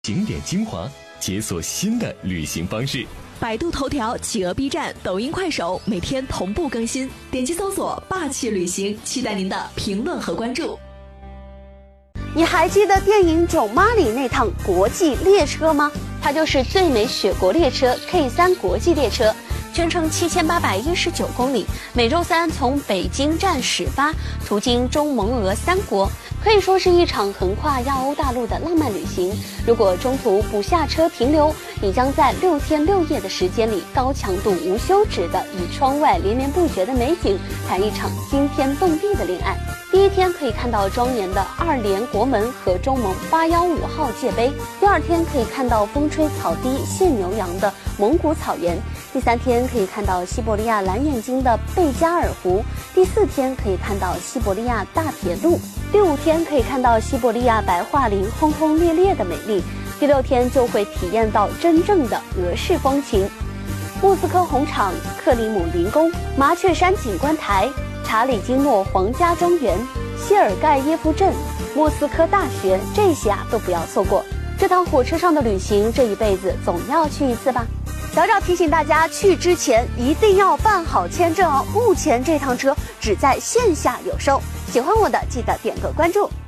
景点精华，解锁新的旅行方式。 百度头条、企鹅 B 站、抖音、快手每天同步更新，点击搜索霸气旅行，期待您的评论和关注。 你还记得电影《囧妈》里那趟国际列车吗？它就是最美雪国列车 K3 国际列车，全程7819公里，每周三从北京站始发，途经中蒙俄3国，可以说是一场横跨亚欧大陆的浪漫旅行。如果中途不下车停留，你将在6天6夜的时间里，高强度无休止的与窗外连绵不绝的美景谈一场惊天动地的恋爱。第一天可以看到庄严的2连国门和中蒙815号界碑，第二天可以看到风吹草低见牛羊的蒙古草原，第3天可以看到西伯利亚蓝眼睛的贝加尔湖，第4天可以看到西伯利亚大铁路，第5天可以看到西伯利亚白桦林轰轰烈烈的美丽，第6天就会体验到真正的俄式风情。莫斯科红场、克里姆林宫、麻雀山景观台、查理金诺皇家庄园、谢尔盖耶夫镇、莫斯科大学，这些都不要错过。这趟火车上的旅行，这一辈子总要去一次吧。小赵提醒大家，去之前一定要办好签证哦。目前这趟车只在线下有售，喜欢我的记得点个关注。